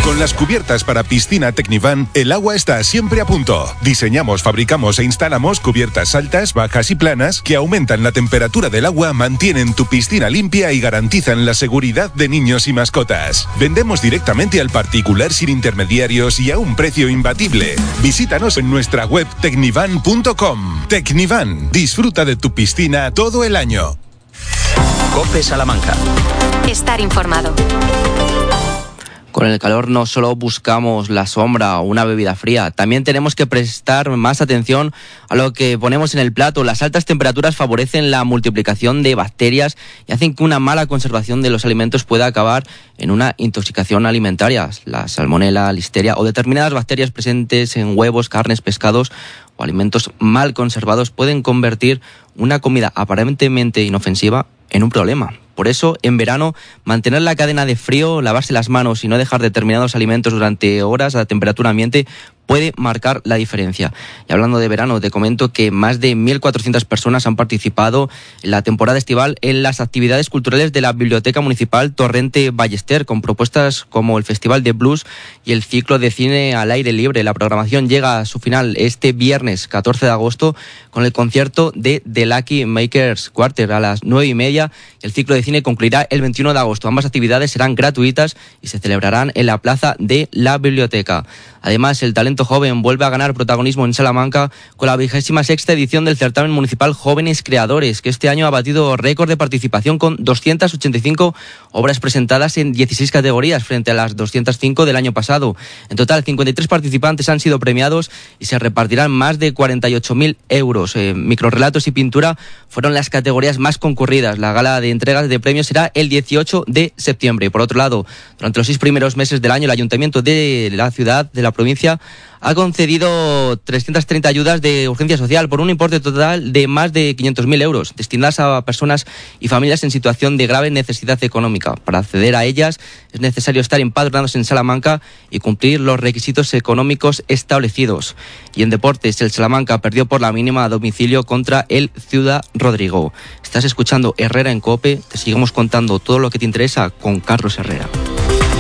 Con las cubiertas para piscina Tecnivan, el agua está siempre a punto. Diseñamos, fabricamos e instalamos cubiertas altas, bajas y planas que aumentan la temperatura del agua, mantienen tu piscina limpia y garantizan la seguridad de niños y mascotas. Vendemos directamente al particular sin intermediarios y a un precio imbatible. Visítanos en nuestra web tecnivan.com. Tecnivan, disfruta de tu piscina todo el año. COPE Salamanca. Estar informado. Con el calor no solo buscamos la sombra o una bebida fría, también tenemos que prestar más atención a lo que ponemos en el plato. Las altas temperaturas favorecen la multiplicación de bacterias y hacen que una mala conservación de los alimentos pueda acabar en una intoxicación alimentaria. La salmonela, listeria o determinadas bacterias presentes en huevos, carnes, pescados o alimentos mal conservados pueden convertir una comida aparentemente inofensiva en un problema. Por eso, en verano, mantener la cadena de frío, lavarse las manos y no dejar determinados alimentos durante horas a temperatura ambiente puede marcar la diferencia. Y hablando de verano, te comento que más de 1.400 personas han participado en la temporada estival en las actividades culturales de la Biblioteca Municipal Torrente Ballester, con propuestas como el Festival de Blues y el ciclo de cine al aire libre. La programación llega a su final este viernes 14 de agosto con el concierto de The Lucky Makers Quartet a las 9:30. El ciclo de cine concluirá el 21 de agosto. Ambas actividades serán gratuitas y se celebrarán en la plaza de la biblioteca. Además, el talento joven vuelve a ganar protagonismo en Salamanca con la 26ª edición del certamen municipal Jóvenes Creadores, que este año ha batido récord de participación con 285 obras presentadas en 16 categorías frente a las 205 del año pasado. En total, 53 participantes han sido premiados y se repartirán más de 48.000 euros. Microrrelatos y pintura fueron las categorías más concurridas. La gala de entregas de premios será el 18 de septiembre. Por otro lado, durante los 6 primeros meses del año, el Ayuntamiento de la ciudad, de la provincia, ha concedido 330 ayudas de urgencia social por un importe total de más de 500.000 euros, destinadas a personas y familias en situación de grave necesidad económica. Para acceder a ellas es necesario estar empadronados en Salamanca y cumplir los requisitos económicos establecidos. Y en deportes, el Salamanca perdió por la mínima a domicilio contra el Ciudad Rodrigo. Estás escuchando Herrera en COPE, te seguimos contando todo lo que te interesa con Carlos Herrera.